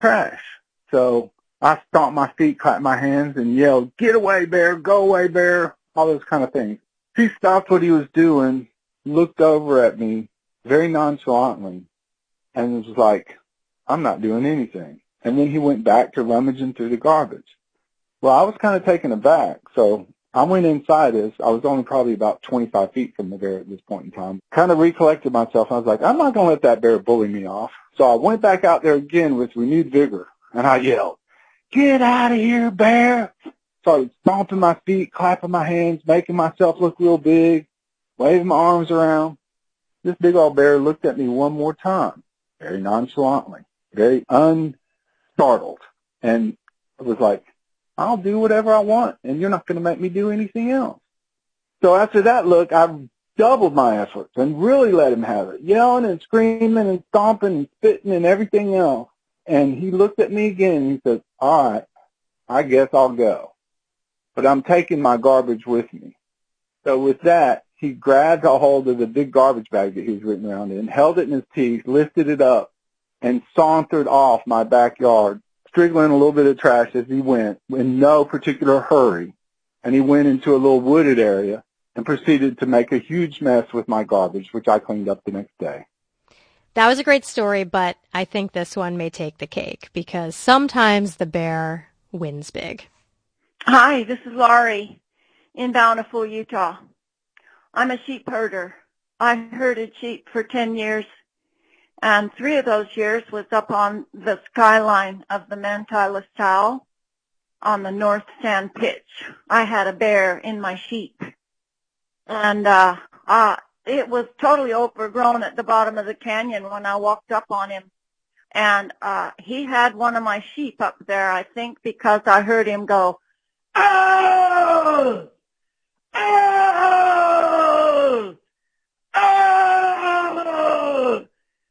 trash. So I stomped my feet, clapped my hands, and yelled, "Get away, bear! Go away, bear!" All those kind of things. He stopped what he was doing, looked over at me very nonchalantly, and was like, "I'm not doing anything." And then he went back to rummaging through the garbage. Well, I was kind of taken aback, so I went inside this. I was only probably about 25 feet from the bear at this point in time. Kind of recollected myself. I was like, I'm not going to let that bear bully me off. So I went back out there again with renewed vigor, and I yelled, "Get out of here, bear!" Started stomping my feet, clapping my hands, making myself look real big, waving my arms around. This big old bear looked at me one more time, very nonchalantly, very unstartled, and I was like, "I'll do whatever I want, and you're not going to make me do anything else." So after that look, I doubled my efforts and really let him have it, yelling and screaming and stomping and spitting and everything else. And he looked at me again and he said, "All right, I guess I'll go. But I'm taking my garbage with me." So with that, he grabbed a hold of the big garbage bag that he was written around in, held it in his teeth, lifted it up, and sauntered off my backyard, striggling a little bit of trash as he went in no particular hurry. And he went into a little wooded area and proceeded to make a huge mess with my garbage, which I cleaned up the next day. That was a great story, but I think this one may take the cake because sometimes the bear wins big. Hi, this is Laurie in Bountiful, Utah. I'm a sheep herder. I herded sheep for 10 years, and 3 of those years was up on the skyline of the Manti La Salle on the North Sand Pitch. I had a bear in my sheep, and it was totally overgrown at the bottom of the canyon when I walked up on him. And he had one of my sheep up there, I think, because I heard him go, "Oh! Oh! Oh!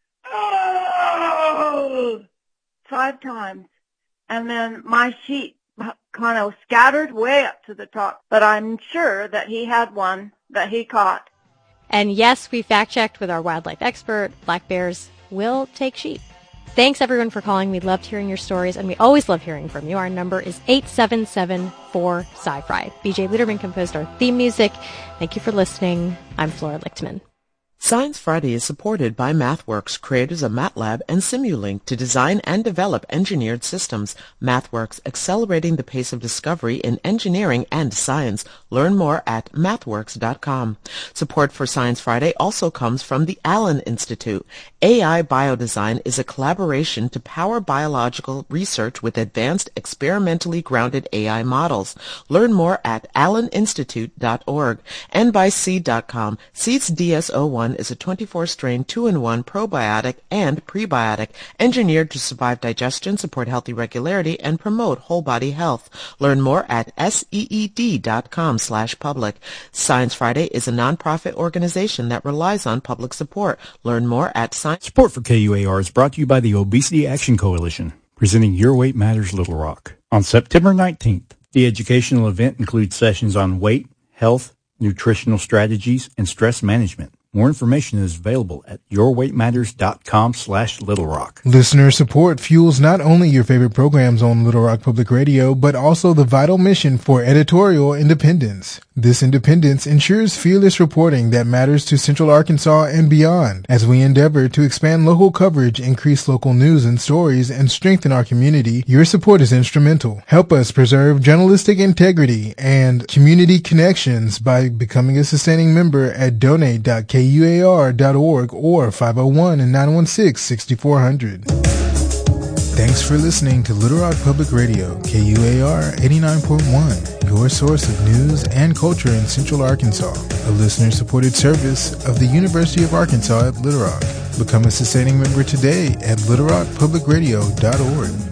Oh!" 5 times. And then my sheep kind of scattered way up to the top. But I'm sure that he had one that he caught. And yes, we fact-checked with our wildlife expert. Black bears will take sheep. Thanks, everyone, for calling. We loved hearing your stories, and we always love hearing from you. Our number is 877-4-SCI-FRI. BJ Luderman composed our theme music. Thank you for listening. I'm Flora Lichtman. Science Friday is supported by MathWorks, creators of MATLAB and Simulink to design and develop engineered systems. MathWorks, accelerating the pace of discovery in engineering and science. Learn more at mathworks.com. Support for Science Friday also comes from the Allen Institute. AI Biodesign is a collaboration to power biological research with advanced experimentally grounded AI models. Learn more at alleninstitute.org. And by Seed.com. Seed's DS-01 is a 24-strain 2-in-1 probiotic and prebiotic engineered to survive digestion, support healthy regularity, and promote whole body health. Learn more at seed.com/public. Science Friday is a nonprofit organization that relies on public support. Learn more at Science. Support for KUAR is brought to you by the Obesity Action Coalition, presenting Your Weight Matters Little Rock. On September 19th, the educational event includes sessions on weight, health, nutritional strategies, and stress management. More information is available at yourweightmatters.com/Little Rock. Listener support fuels not only your favorite programs on Little Rock Public Radio, but also the vital mission for editorial independence. This independence ensures fearless reporting that matters to Central Arkansas and beyond, as we endeavor to expand local coverage, increase local news and stories, and strengthen our community. Your support is instrumental. Help us preserve journalistic integrity and community connections by becoming a sustaining member at donate.kuar.org or 501-916-6400. Thanks for listening to Little Rock Public Radio, KUAR 89.1, your source of news and culture in Central Arkansas, a listener-supported service of the University of Arkansas at Little Rock. Become a sustaining member today at littlerockpublicradio.org.